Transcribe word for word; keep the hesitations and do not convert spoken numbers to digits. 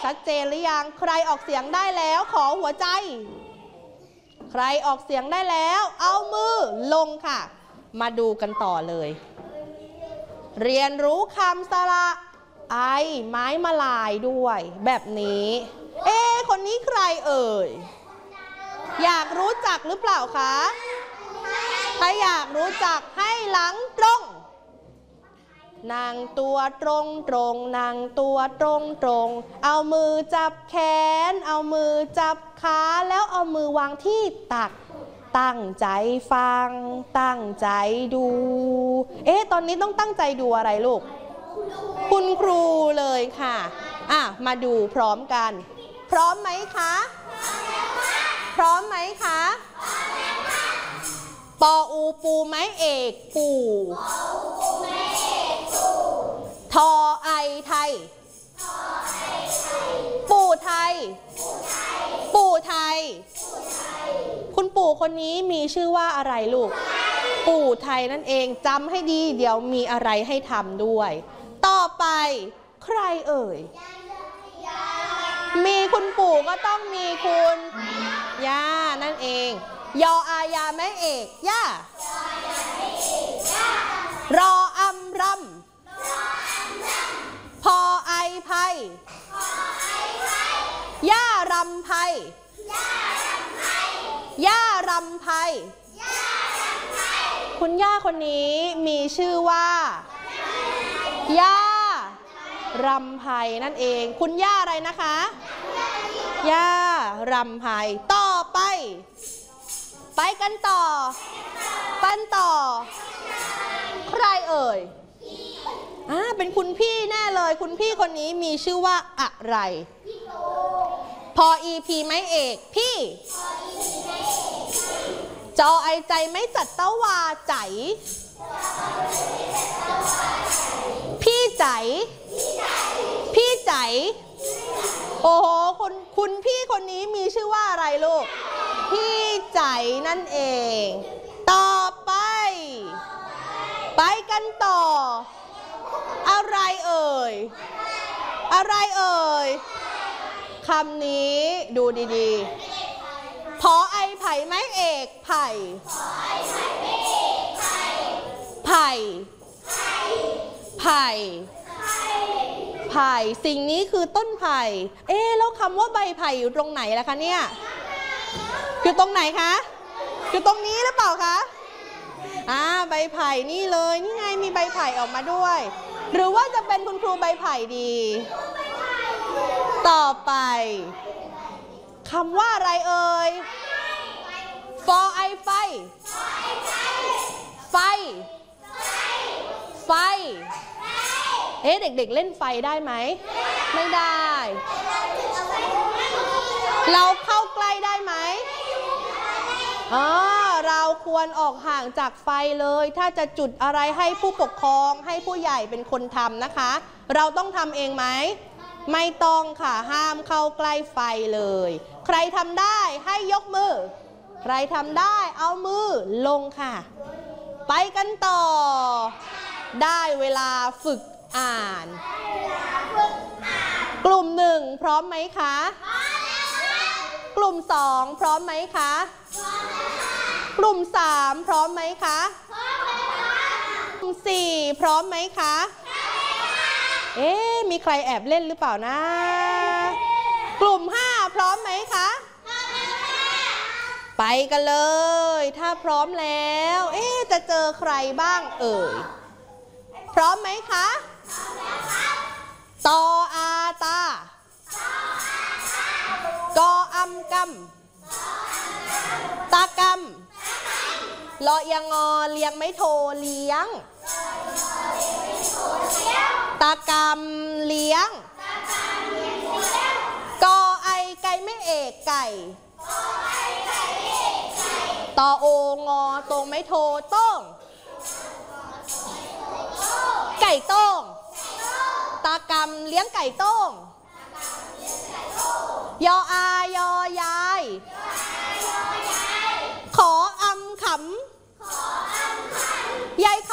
ชัดเจนหรือยังใครออกเสียงได้แล้วขอหัวใจใครออกเสียงได้แล้วเอามือลงค่ะมาดูกันต่อเลยเรียนรู้คำสระไอไม้มาลายด้วยแบบนี้เอ๊ะคนนี้ใครเอ่ยอยากรู้จักหรือเปล่าคะถ้าอยากรู้จักให้หลังตรงนั่งตัวตรงตรงนั่งตัวตรงตรงเอามือจับแขนเอามือจับขาแล้วเอามือวางที่ตักตั้งใจฟังตั้งใจดูเอ๊ะตอนนี้ต้องตั้งใจดูอะไรลูกคุณครูเลยค่ะอ่ะมาดูพร้อมกันพร้อมไหมคะพร้อมไหมคะปออูปูไม้เอกปูทอไอไทยปู่ไทยปู่ไทยคุณปู่คนนี้มีชื่อว่าอะไรลูกปู่ไทยนั่นเองจำให้ดีเดี๋ยวมีอะไรให้ทำด้วยต่อไปใครเอ่ยมีคุณปู่ก็ต้องมีคุณย่านั่นเองยออายาแม่เอกย่ารออำรำพอไอไพย่ารำไพย่ารำไพคุณย่าคนนี้มีชื่อว่าย่ารำไพนั่นเองคุณย่าอะไรนะคะย่ารำไพต่อไปไปกันต่อปันต่อใครเอ่ยอ่าเป็นคุณพี่แน่เลยคุณพี่คนนี้มีชื่อว่าอะไรพออีพีไม้เอกพี่จอไอใจไม่จัดเต้าวาใจพี่ใจพี่ใจโอ้โหคุณคุณพี่คนนี้มีชื่อว่าอะไรลูกพี่ใจนั่นเองต่อไปไปกันต่ออะไรเอ่ยอะไรเอ่ยคำนี้ดูดีๆพอไอไผ่ไม้เอกไผ่ไผ่ไผ่ไผ่สิ่งนี้คือต้นไผ่เอ๊ะแล้วคำว่าใบไผ่อยู่ตรงไหนล่ะคะเนี่ยอยู่ตรงไหนคะอยู่ตรงนี้หรือเปล่าคะอ่าใบไผ่นี่เลยนี่ไงมีใบไผ่ออกมาด้วยหรือว่าจะเป็นคุณครูใบไผ่ดีต่อไปคำว่าอะไรเอ่ย for I ไฟไฟไฟเอ๊ะเด็กๆเล่นไฟได้ไหมไม่ได้เราเข้าใกล้ได้ไหมอ๋อเราควรออกห่างจากไฟเลยถ้าจะจุดอะไรให้ผู้ปกครองให้ผู้ใหญ่เป็นคนทำนะคะเราต้องทำเองไหมไม่ต้องค่ะห้ามเข้าใกล้ไฟเลยใครทำได้ให้ยกมือใครทำได้เอามือลงค่ะไปกันต่อได้เวลาฝึกอ่านกลุ่มหนึ่งพร้อมไหมคะกลุ่มสองพร้อมไหมคะกลุ่มสามพร้อมไหมคะกลุ่มสี่พร้อมไหมคะเอ๊ะมีใครแอบเล่นหรือเปล่านะกลุ่มห้าพร้อมไหมคะไปกันเลยถ้าพร้อมแล้วเอ๊ะจะเจอใครบ้างเอ่ยพร้อมไหมคะตออาตากออัมกำตากำลอยังงอเลี้ยงไม่โทเลี้ยงตากำเลี้ยงกอไอไก่ไม่เอกไก่ตอโองอตรงไม่โทต้งไก่ต้งตากำเลี้ยงไก่ต้งยออา